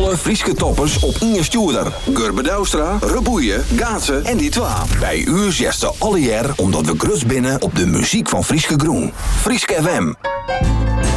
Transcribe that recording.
alle Frieske toppers op Inge Stoerder. Gurbe Douwstra, Reboeien, Gaatsen en die twa. Bij u zesten alle jaar omdat we grus binnen op de muziek van Frieske Groen. Frieske FM.